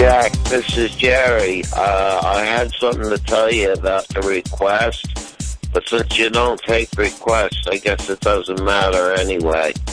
Jack, this is Jerry. I had something to tell you about the request, but since you don't take requests, I guess it doesn't matter anyway.